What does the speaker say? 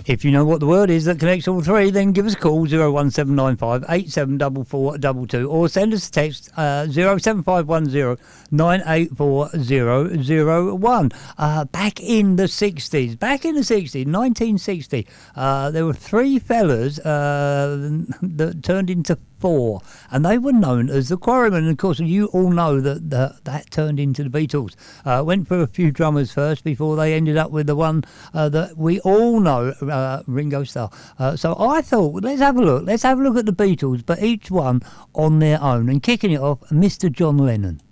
If you know what the word is that connects all three, then give us a call 01795 874422 or send us a text 07510 984001. Back in the 60s, 1960, there were three fellas that turned into four, and they were known as the Quarrymen. And of course, you all know that turned into the Beatles. Went for a few drummers first before they ended up with the one that we all know, Ringo Starr. So I thought, let's have a look at the Beatles, but each one on their own. And kicking it off, Mr. John Lennon.